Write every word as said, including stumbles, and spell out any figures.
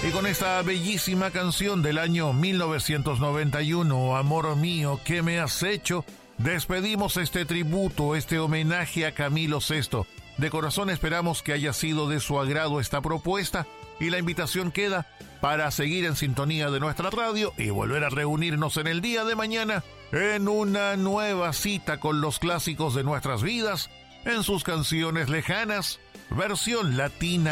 Y con esta bellísima canción del año mil novecientos noventa y uno, Amor mío, ¿qué me has hecho?, despedimos este tributo, este homenaje a Camilo Sesto. De corazón esperamos que haya sido de su agrado esta propuesta y la invitación queda para seguir en sintonía de nuestra radio y volver a reunirnos en el día de mañana en una nueva cita con los clásicos de nuestras vidas, en sus canciones lejanas, versión latina.